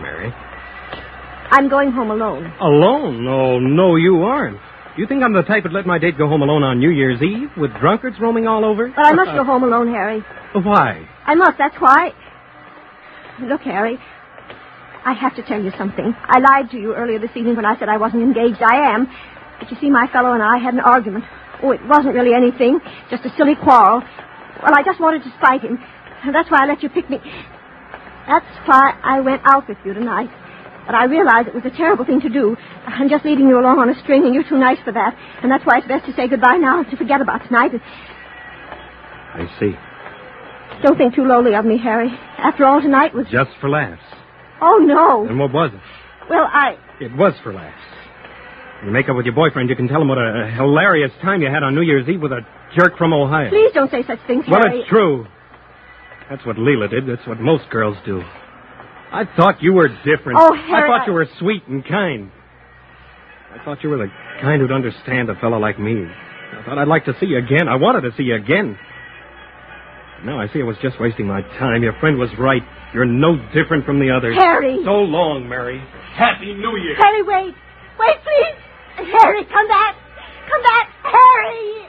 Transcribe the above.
Mary. I'm going home alone. Alone? Oh, no, you aren't. You think I'm the type that let my date go home alone on New Year's Eve with drunkards roaming all over? But I must go home alone, Harry. Why? I must, that's why. Look, Harry, I have to tell you something. I lied to you earlier this evening when I said I wasn't engaged. I am. But you see, my fellow and I had an argument. Oh, it wasn't really anything, just a silly quarrel. Well, I just wanted to spite him. And that's why I let you pick me. That's why I went out with you tonight. But I realized it was a terrible thing to do. I'm just leading you along on a string, and you're too nice for that. And that's why it's best to say goodbye now, to forget about tonight. I see. Don't think too lowly of me, Harry. After all, tonight was... Just for laughs. Oh, no. And what was it? Well, It was for laughs. When you make up with your boyfriend, you can tell him what a hilarious time you had on New Year's Eve with a jerk from Ohio. Please don't say such things, Well, Harry. it's true. That's what Leela did. That's what most girls do. I thought you were different. Oh, Harry, I thought you were sweet and kind. I thought you were the kind who'd understand a fellow like me. I thought I'd like to see you again. I wanted to see you again. Now I see I was just wasting my time. Your friend was right. You're no different from the others. Harry! So long, Mary. Happy New Year. Harry, wait. Wait, please. Harry, come back. Come back. Harry!